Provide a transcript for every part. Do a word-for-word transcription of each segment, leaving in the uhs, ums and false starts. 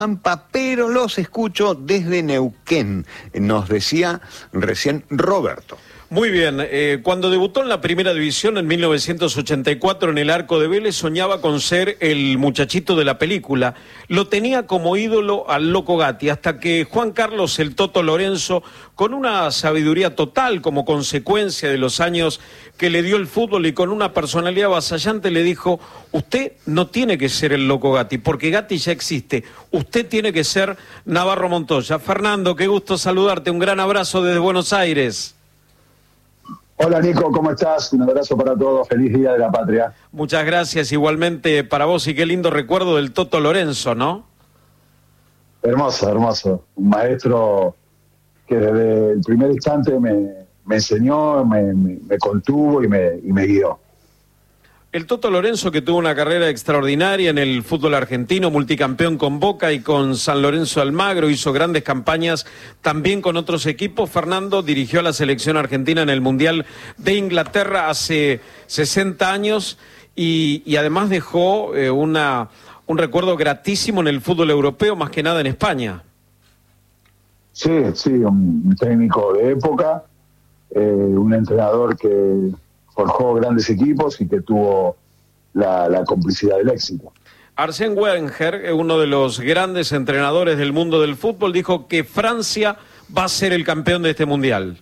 Pampa, pero los escucho desde Neuquén, nos decía recién Roberto. Muy bien, eh, cuando debutó en la primera división en mil novecientos ochenta y cuatro en el Arco de Vélez, soñaba con ser el muchachito de la película. Lo tenía como ídolo al Loco Gatti, hasta que Juan Carlos el Toto Lorenzo, con una sabiduría total como consecuencia de los años que le dio el fútbol y con una personalidad avasallante, le dijo: usted no tiene que ser el Loco Gatti, porque Gatti ya existe. Usted tiene que ser Navarro Montoya. Fernando, qué gusto saludarte, un gran abrazo desde Buenos Aires. Hola Nico, ¿cómo estás? Un abrazo para todos, feliz Día de la Patria. Muchas gracias, igualmente para vos, y qué lindo recuerdo del Toto Lorenzo, ¿no? Hermoso, hermoso. Un maestro que desde el primer instante me, me enseñó, me, me, me contuvo y me, y me guió. El Toto Lorenzo, que tuvo una carrera extraordinaria en el fútbol argentino, multicampeón con Boca y con San Lorenzo Almagro, hizo grandes campañas también con otros equipos. Fernando dirigió a la selección argentina en el Mundial de Inglaterra hace sesenta años y, y además dejó eh, una, un recuerdo gratísimo en el fútbol europeo, más que nada en España. Sí, sí, un técnico de época, eh, un entrenador que forjó grandes equipos y que tuvo la, la complicidad del éxito. Arsène Wenger, uno de los grandes entrenadores del mundo del fútbol, dijo que Francia va a ser el campeón de este mundial.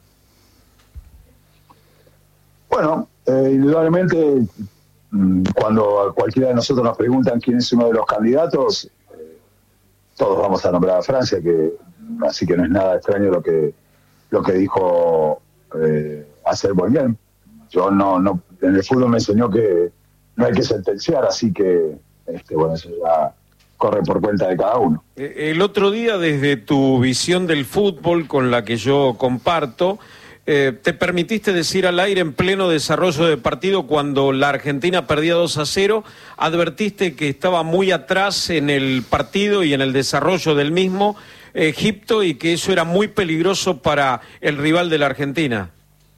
Bueno, eh, indudablemente, cuando a cualquiera de nosotros nos preguntan quién es uno de los candidatos, eh, todos vamos a nombrar a Francia, que así que no es nada extraño lo que lo que dijo eh, Arsène Wenger. Yo no, no, en el fútbol me enseñó que no hay que sentenciar, así que, este, bueno, eso ya corre por cuenta de cada uno. El otro día, desde tu visión del fútbol, con la que yo comparto, eh, te permitiste decir al aire en pleno desarrollo de partido, cuando la Argentina perdía dos a cero, advertiste que estaba muy atrás en el partido y en el desarrollo del mismo Egipto, y que eso era muy peligroso para el rival de la Argentina.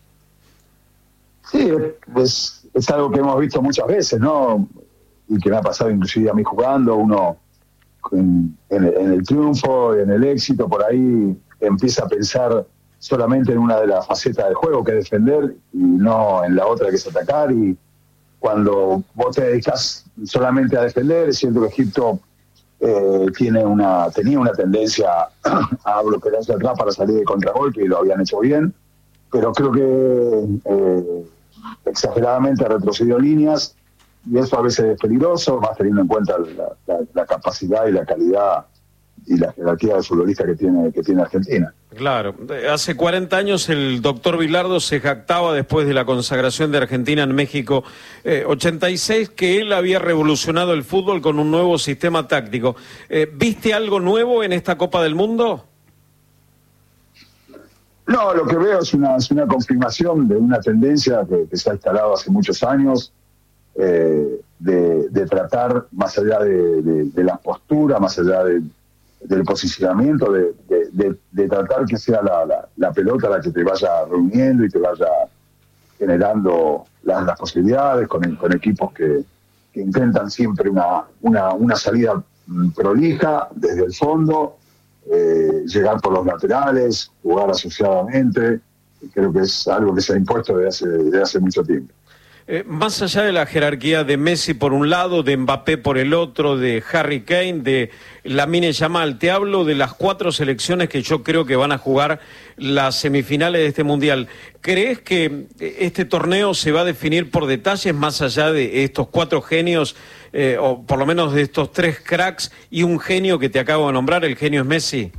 Sí, es, es algo que hemos visto muchas veces, ¿no? Y que me ha pasado inclusive a mí jugando. Uno en, en, en el triunfo, en el éxito, por ahí empieza a pensar solamente en una de las facetas del juego, que es defender, y no en la otra, que es atacar. Y cuando vos te dedicas solamente a defender, siento que Egipto eh, tiene una tenía una tendencia a bloquearse atrás para salir de contragolpe, y lo habían hecho bien, pero creo que eh, exageradamente retrocedió líneas, y eso a veces es peligroso, más teniendo en cuenta la, la, la capacidad y la calidad y la jerarquía de futbolista que tiene, que tiene Argentina. Claro, hace cuarenta años el doctor Bilardo se jactaba, después de la consagración de Argentina en México eh, ochenta y seis, que él había revolucionado el fútbol con un nuevo sistema táctico. Eh, ¿Viste algo nuevo en esta Copa del Mundo? No, lo que veo es una, es una confirmación de una tendencia que, que se ha instalado hace muchos años, eh, de, de tratar, más allá de, de, de la postura, más allá de, del posicionamiento, de, de, de, de tratar que sea la, la, la pelota la que te vaya reuniendo y te vaya generando las, las posibilidades, con, con equipos que, que intentan siempre una, una, una salida prolija desde el fondo, Eh, llegar por los laterales, jugar asociadamente. Creo que es algo que se ha impuesto desde hace, desde hace mucho tiempo. Eh, más allá de la jerarquía de Messi por un lado, de Mbappé por el otro, de Harry Kane, de Lamine Yamal, te hablo de las cuatro selecciones que yo creo que van a jugar las semifinales de este Mundial. ¿Crees que este torneo se va a definir por detalles, más allá de estos cuatro genios, eh, o por lo menos de estos tres cracks y un genio que te acabo de nombrar? ¿El genio es Messi?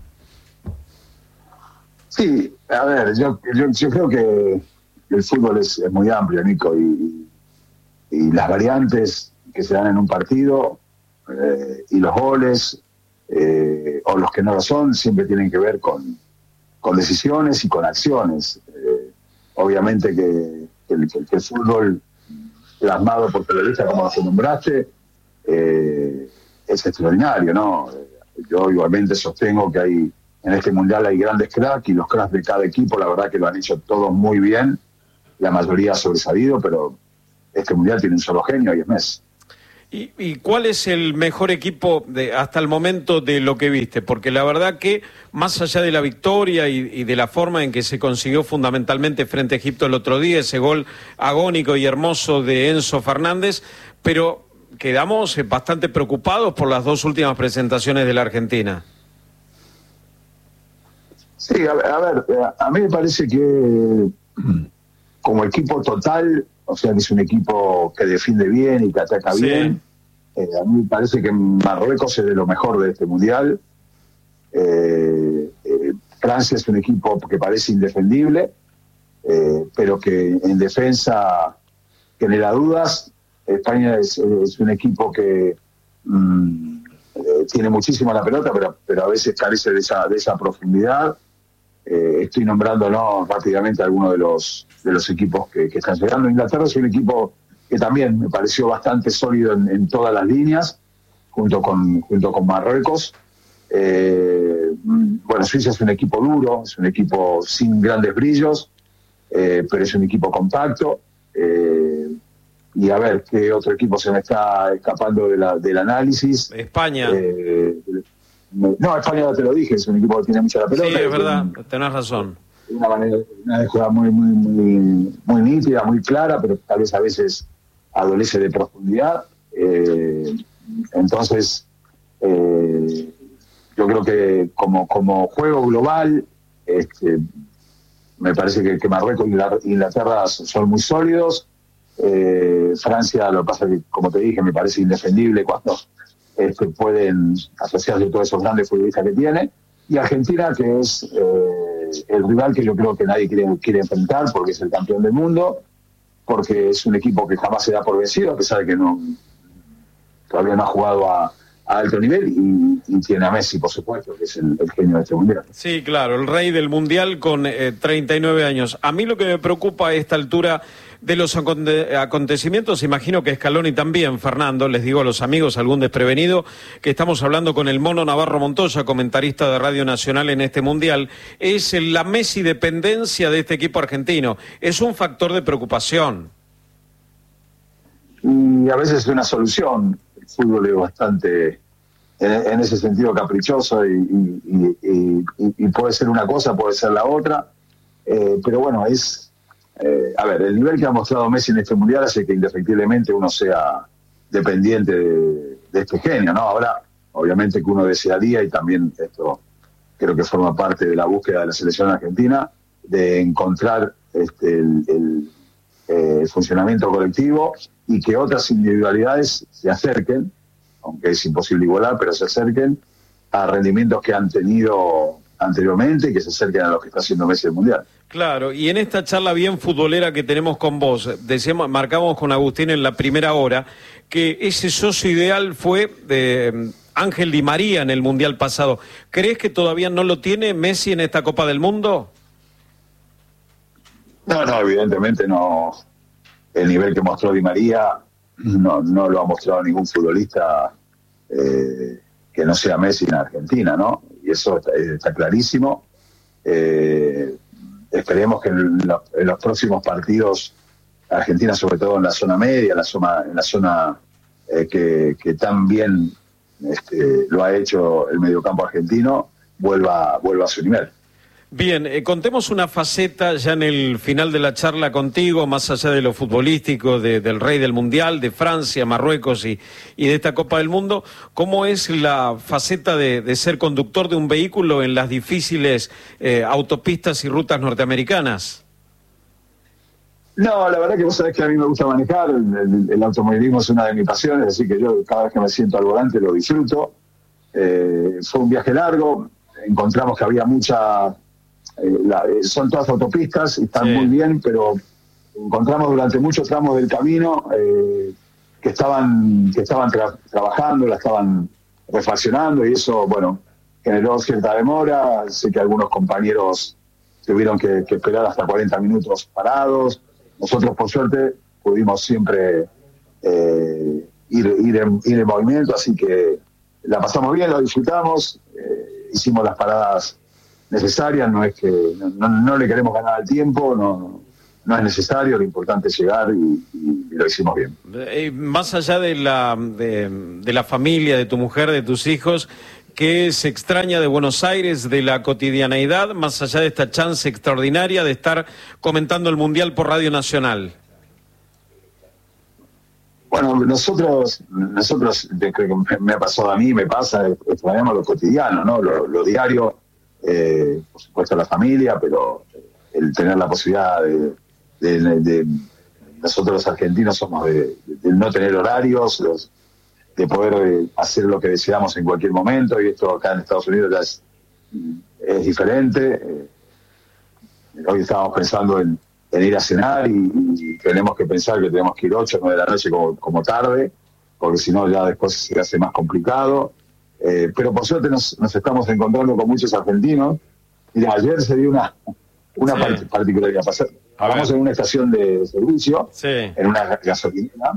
Sí, a ver, yo, yo, yo creo que el fútbol es, es muy amplio, Nico, y, y las variantes que se dan en un partido, eh, y los goles, eh, o los que no lo son, siempre tienen que ver con, con decisiones y con acciones. Eh, obviamente que, que, el, que el fútbol plasmado por periodistas, como se nombraste, eh, es extraordinario, ¿no? Yo igualmente sostengo que hay en este mundial hay grandes cracks, y los cracks de cada equipo, la verdad que lo han hecho todos muy bien, la mayoría ha sobresalido, pero este mundial tiene un solo genio y es Messi. ¿Y, ¿Y cuál es el mejor equipo de, hasta el momento de lo que viste? Porque la verdad que más allá de la victoria y, y de la forma en que se consiguió fundamentalmente frente a Egipto el otro día, ese gol agónico y hermoso de Enzo Fernández, pero quedamos bastante preocupados por las dos últimas presentaciones de la Argentina. Sí, a ver, a, ver, a mí me parece que como equipo total, o sea, que es un equipo que defiende bien y que ataca sí. bien, eh, a mí me parece que Marruecos es de lo mejor de este Mundial. Eh, eh, Francia es un equipo que parece indefendible, eh, pero que en defensa genera dudas. España es, es un equipo que mmm, eh, tiene muchísima la pelota, pero, pero a veces carece de esa, de esa profundidad. Eh, estoy nombrando ¿no? rápidamente algunos de los de los equipos que, que están llegando. Inglaterra es un equipo que también me pareció bastante sólido en, en todas las líneas, junto con junto con Marruecos. Eh, bueno, Suiza es un equipo duro, es un equipo sin grandes brillos, eh, pero es un equipo compacto. Eh, y a ver qué otro equipo se me está escapando de la, del análisis. España. Eh, no, España ya te lo dije, es un equipo que tiene mucha la pelota. Sí, es verdad, un, tenés razón. Una manera de jugar muy, muy, muy, muy nítida, muy clara, pero tal vez a veces adolece de profundidad. Eh, entonces, eh, yo creo que como, como juego global, este, me parece que, que Marruecos y Inglaterra son muy sólidos. Eh, Francia, lo que pasa es que, como te dije, me parece indefendible cuando este, pueden asociarse todos esos grandes futbolistas que tiene. Y Argentina, que es eh, el rival que yo creo que nadie quiere, quiere enfrentar, porque es el campeón del mundo, porque es un equipo que jamás se da por vencido, a pesar de que no todavía no ha jugado a, a alto nivel, y, y tiene a Messi, por supuesto, que es el, el genio de este mundial. Sí, claro, el rey del mundial con eh, treinta y nueve años. A mí lo que me preocupa a esta altura de los aconte acontecimientos, imagino que Scaloni también, Fernando, les digo a los amigos, algún desprevenido, que estamos hablando con el Mono Navarro Montoya, comentarista de Radio Nacional en este mundial, es la Messi dependencia de este equipo argentino. Es un factor de preocupación. Y a veces es una solución. El fútbol es bastante, en, en ese sentido, caprichoso, y, y, y, y, y puede ser una cosa, puede ser la otra, eh, pero bueno, es... Eh, a ver, el nivel que ha mostrado Messi en este mundial hace que indefectiblemente uno sea dependiente de, de este genio, ¿no? Ahora, obviamente que uno desearía, y también esto creo que forma parte de la búsqueda de la selección argentina, de encontrar este, el, el, eh, el funcionamiento colectivo y que otras individualidades se acerquen, aunque es imposible igualar, pero se acerquen a rendimientos que han tenido anteriormente y que se acerquen a los que está haciendo Messi el mundial. Claro, y en esta charla bien futbolera que tenemos con vos, decíamos, marcamos con Agustín en la primera hora, que ese socio ideal fue de Ángel Di María en el Mundial pasado. ¿Crees que todavía no lo tiene Messi en esta Copa del Mundo? No, no, evidentemente no. El nivel que mostró Di María no, no lo ha mostrado ningún futbolista eh, que no sea Messi en Argentina, ¿no? Y eso está, está clarísimo. Eh, Esperemos que en, lo, en los próximos partidos Argentina, sobre todo en la zona media, en la zona, en la zona eh, que, que tan bien este, lo ha hecho el mediocampo argentino, vuelva, vuelva a su nivel. Bien, eh, contemos una faceta ya en el final de la charla contigo, más allá de lo futbolístico, de, del rey del mundial, de Francia, Marruecos y, y de esta Copa del Mundo. ¿Cómo es la faceta de, de ser conductor de un vehículo en las difíciles eh, autopistas y rutas norteamericanas? No, la verdad que vos sabés que a mí me gusta manejar, el, el, el automovilismo es una de mis pasiones, así que yo cada vez que me siento al volante lo disfruto. Eh, fue un viaje largo, encontramos que había mucha... Eh, la, eh, son todas autopistas, están sí. muy bien, pero encontramos durante muchos tramos del camino eh, que estaban que estaban tra trabajando, la estaban refaccionando, y eso, bueno, generó cierta demora. Sé que algunos compañeros tuvieron que, que esperar hasta cuarenta minutos parados. Nosotros, por suerte, pudimos siempre eh, ir, ir, en, ir en movimiento, así que la pasamos bien, lo disfrutamos, eh, hicimos las paradas necesarias, no es que no, no, no le queremos ganar al tiempo, no, no es necesario, lo importante es llegar y, y, y lo hicimos bien. Eh, más allá de la, de, de la familia, de tu mujer, de tus hijos, ¿qué se extraña de Buenos Aires, de la cotidianeidad, más allá de esta chance extraordinaria de estar comentando el Mundial por Radio Nacional? Bueno, nosotros, nosotros creo que me ha pasado a mí, me pasa, extrañamos lo cotidiano, ¿no? Lo, lo diario, eh, por supuesto la familia, pero el tener la posibilidad de, de, de, de nosotros los argentinos somos de, de, de no tener horarios, los, de poder eh, hacer lo que deseamos en cualquier momento, y esto acá en Estados Unidos ya es, es diferente. Eh, hoy estábamos pensando en en ir a cenar y, y tenemos que pensar que tenemos que ir ocho o nueve de la noche como, como tarde, porque si no ya después se hace más complicado. Eh, pero por suerte nos, nos estamos encontrando con muchos argentinos. Mira, ayer se dio una, una sí. particularidad. Pasamos en una estación de servicio, sí. en una gasolinera,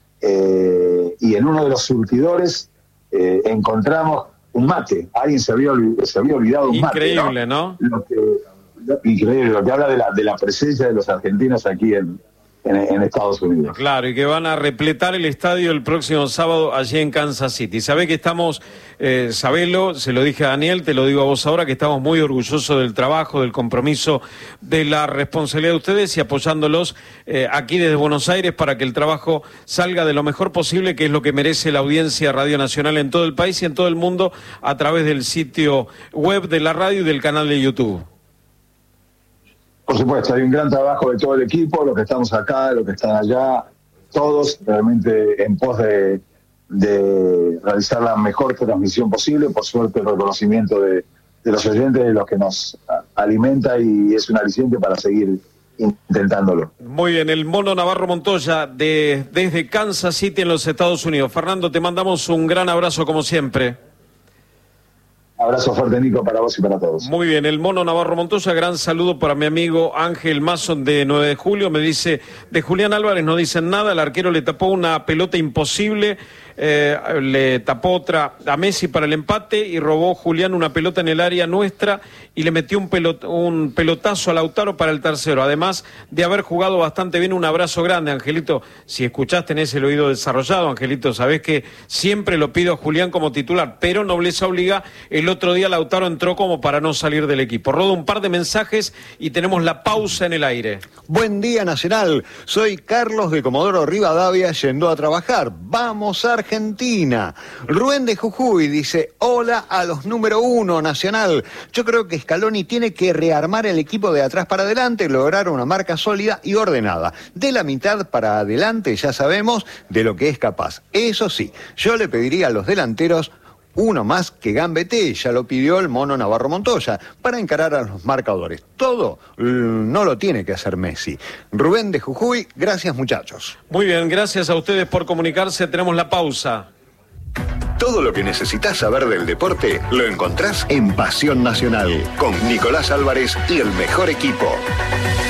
eh, y en uno de los surtidores eh, encontramos un mate. Alguien se había, se había olvidado un Increíble, mate. Increíble, ¿no? ¿no? Lo que, Increíble, lo que habla de la, de la presencia de los argentinos aquí en, en, en Estados Unidos. Claro, y que van a repletar el estadio el próximo sábado allí en Kansas City. Sabé que estamos, eh, sabelo, se lo dije a Daniel, te lo digo a vos ahora, que estamos muy orgullosos del trabajo, del compromiso, de la responsabilidad de ustedes y apoyándolos eh, aquí desde Buenos Aires para que el trabajo salga de lo mejor posible, que es lo que merece la audiencia Radio Nacional en todo el país y en todo el mundo a través del sitio web de la radio y del canal de YouTube. Por supuesto, hay un gran trabajo de todo el equipo, los que estamos acá, los que están allá, todos realmente en pos de, de realizar la mejor transmisión posible. Por suerte, el reconocimiento de, de los oyentes, de los que nos alimenta y es un aliciente para seguir intentándolo. Muy bien, el Mono Navarro Montoya de, desde Kansas City en los Estados Unidos. Fernando, te mandamos un gran abrazo como siempre. Abrazo fuerte, Nico, para vos y para todos. Muy bien, el Mono Navarro Montoya, gran saludo para mi amigo Ángel Mason de nueve de julio, me dice, de Julián Álvarez no dicen nada, el arquero le tapó una pelota imposible, eh, le tapó otra a Messi para el empate y robó Julián una pelota en el área nuestra y le metió un, pelot, un pelotazo a Lautaro para el tercero, además de haber jugado bastante bien. Un abrazo grande, Angelito, si escuchaste tenés el oído desarrollado, Angelito, sabés que siempre lo pido a Julián como titular, pero nobleza obliga. El otro día Lautaro entró como para no salir del equipo. Rodo un par de mensajes y tenemos la pausa en el aire. Buen día, Nacional. Soy Carlos de Comodoro Rivadavia yendo a trabajar. ¡Vamos, Argentina! Rubén de Jujuy dice, hola a los número uno, Nacional. Yo creo que Scaloni tiene que rearmar el equipo de atrás para adelante, lograr una marca sólida y ordenada. De la mitad para adelante ya sabemos de lo que es capaz. Eso sí, yo le pediría a los delanteros uno más que gambetee, ya lo pidió el Mono Navarro Montoya, para encarar a los marcadores. Todo no lo tiene que hacer Messi. Rubén de Jujuy, gracias muchachos. Muy bien, gracias a ustedes por comunicarse, tenemos la pausa. Todo lo que necesitas saber del deporte lo encontrás en Pasión Nacional, con Nicolás Álvarez y el mejor equipo.